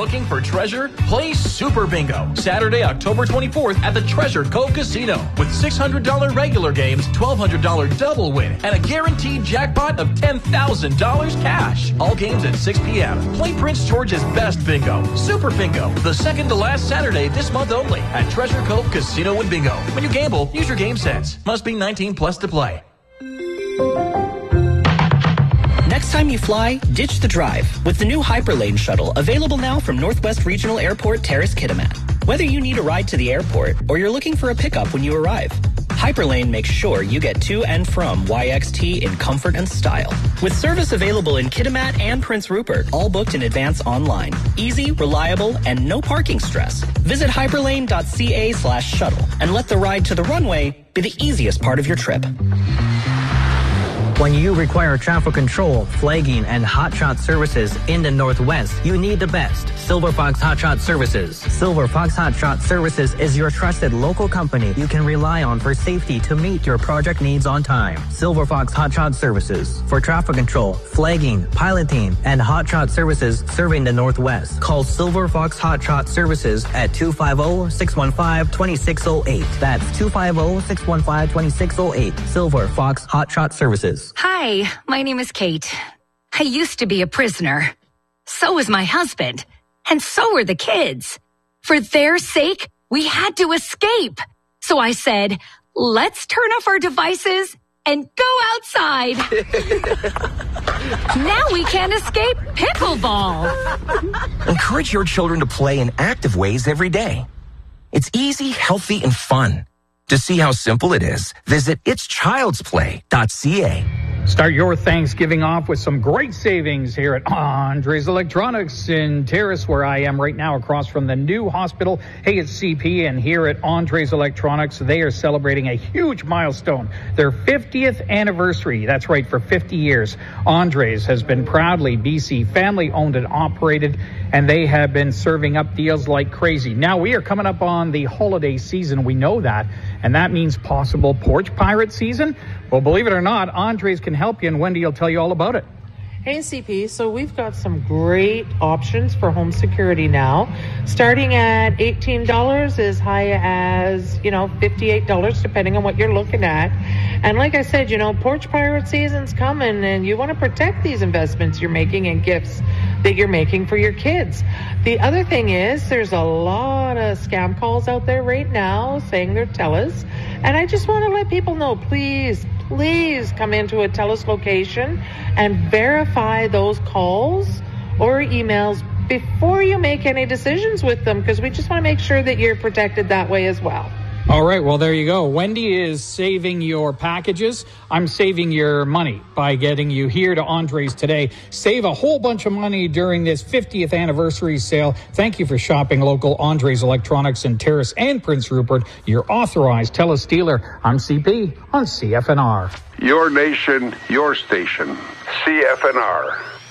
Looking for treasure? Play Super Bingo. Saturday, October 24th at the Treasure Cove Casino with $600 regular games, $1,200 double win, and a guaranteed jackpot of $10,000 cash. All games at 6 p.m. Play Prince George's Best Bingo, Super Bingo, the second to last Saturday this month only at Treasure Cove Casino and Bingo. When you gamble, use your game sense. Must be 19 plus to play. Next time you fly, ditch the drive with the new Hyperlane shuttle, available now from Northwest Regional Airport Terrace Kitimat. Whether you need a ride to the airport or you're looking for a pickup when you arrive, Hyperlane makes sure you get to and from YXT in comfort and style. With service available in Kitimat and Prince Rupert, all booked in advance online. Easy, reliable, and no parking stress. Visit hyperlane.ca/shuttle and let the ride to the runway be the easiest part of your trip. When you require traffic control, flagging, and hotshot services in the Northwest, you need the best. Silver Fox Hotshot Services. Silver Fox Hotshot Services is your trusted local company you can rely on for safety to meet your project needs on time. Silver Fox Hotshot Services. For traffic control, flagging, piloting, and hotshot services serving the Northwest. Call Silver Fox Hotshot Services at 250-615-2608. That's 250-615-2608. Silver Fox Hotshot Services. Hi, my name is Kate. I used to be a prisoner. So was my husband. And so were the kids. For their sake, we had to escape. So I said, let's turn off our devices and go outside. Now we can't escape pickleball. Encourage your children to play in active ways every day. It's easy, healthy, and fun. To see how simple it is, visit itschildsplay.ca. Start your Thanksgiving off with some great savings here at Andres Electronics in Terrace, where I am right now, across from the new hospital. Hey, it's CP, and here at Andres Electronics, they are celebrating a huge milestone, their 50th anniversary. That's right, for 50 years. Andres has been proudly BC family-owned and operated, and they have been serving up deals like crazy. Now, we are coming up on the holiday season. We know that, and that means possible porch pirate season. Well, believe it or not, Andres can help you, and Wendy will tell you all about it. Hey, CP. So we've got some great options for home security now, starting at $18 as high as, $58, depending on what you're looking at. And like I said, porch pirate season's coming, and you want to protect these investments you're making and gifts that you're making for your kids. The other thing is there's a lot of scam calls out there right now saying they're TELUS. And I just want to let people know, please come into a TELUS location and verify those calls or emails before you make any decisions with them, because we just want to make sure that you're protected that way as well. All right, well, there you go. Wendy is saving your packages. I'm saving your money by getting you here to Andres today. Save a whole bunch of money during this 50th anniversary sale. Thank you for shopping local Andres Electronics in Terrace and Prince Rupert, your authorized TELUS dealer. I'm CP on CFNR. Your nation, your station. CFNR.